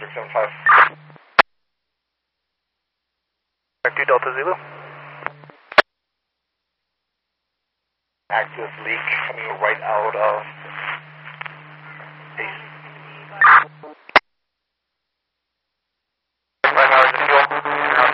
675. 2 Delta Zulu. Active leak coming right out of base